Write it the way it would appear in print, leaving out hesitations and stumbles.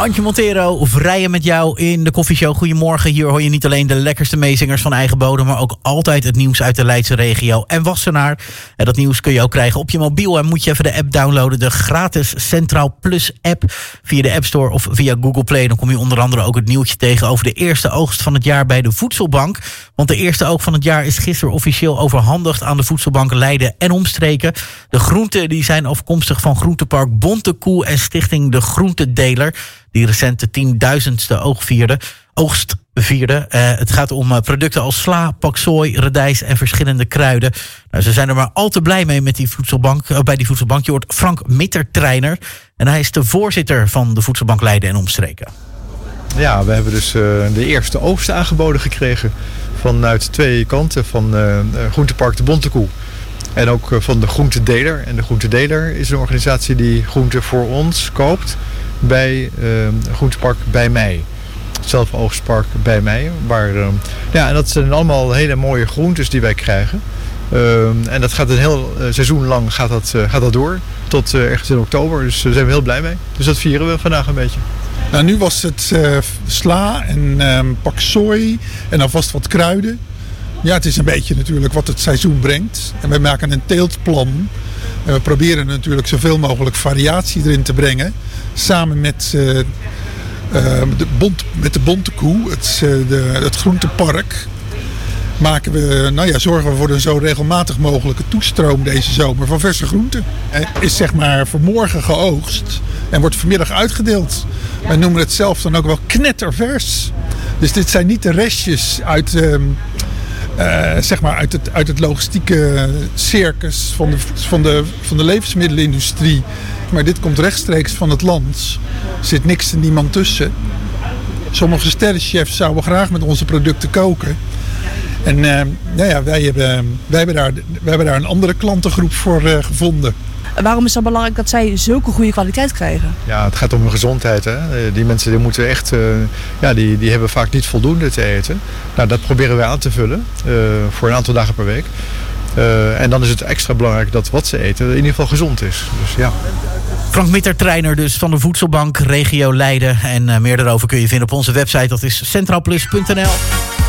Antje Montero, vrijen met jou in de koffieshow. Goedemorgen, hier hoor je niet alleen de lekkerste meezingers van eigen bodem, maar ook altijd het nieuws uit de Leidse regio en Wassenaar. En dat nieuws kun je ook krijgen op je mobiel en moet je even de app downloaden. De gratis Centraal Plus app via de App Store of via Google Play. Dan kom je onder andere ook het nieuwtje tegen over de eerste oogst van het jaar bij de Voedselbank. Want de eerste oogst van het jaar is gisteren officieel overhandigd aan de Voedselbank Leiden en omstreken. De groenten die zijn afkomstig van Groentepark Bontekoe en Stichting De Groentedeler, die recent de 10.000ste oogst vierde. Het gaat om producten als sla, paksoi, radijs en verschillende kruiden. Nou, ze zijn er maar al te blij mee met die voedselbank, bij die voedselbank. Je hoort Frank Mittertreiner en hij is de voorzitter van de Voedselbank Leiden en omstreken. Ja, we hebben dus de eerste oogst aangeboden gekregen vanuit twee kanten van Groentepark de Bontekoe. En ook van de Groentedeler. En de Groentedeler is een organisatie die groenten voor ons koopt bij Groentepark Bij Mij. Zelfoogstpark Bij Mij. En dat zijn allemaal hele mooie groentes die wij krijgen. En dat gaat een heel seizoen lang gaat dat door. Tot ergens in oktober. Dus daar zijn we heel blij mee. Dus dat vieren we vandaag een beetje. Nou, nu was het sla en paksoi en alvast wat kruiden. Ja, het is een beetje natuurlijk wat het seizoen brengt. En we maken een teeltplan. En we proberen natuurlijk zoveel mogelijk variatie erin te brengen. Samen met de Bontekoe, het groentepark, zorgen we voor een zo regelmatig mogelijke toestroom deze zomer van verse groenten. Is zeg maar vanmorgen geoogst en wordt vanmiddag uitgedeeld. Wij noemen het zelf dan ook wel knettervers. Dus dit zijn niet de restjes uit uit het logistieke circus van de levensmiddelenindustrie. Maar dit komt rechtstreeks van het land. Er zit niks en niemand tussen. Sommige sterrenchefs zouden graag met onze producten koken. En wij hebben daar een andere klantengroep voor gevonden. Waarom is het belangrijk dat zij zulke goede kwaliteit krijgen? Ja, het gaat om hun gezondheid. Hè? Die mensen die moeten echt, die hebben vaak niet voldoende te eten. Nou, dat proberen wij aan te vullen voor een aantal dagen per week. En dan is het extra belangrijk dat wat ze eten in ieder geval gezond is. Dus ja. Frank Mittertreiner dus van de Voedselbank Regio Leiden. En meer daarover kun je vinden op onze website. Dat is centraalplus.nl.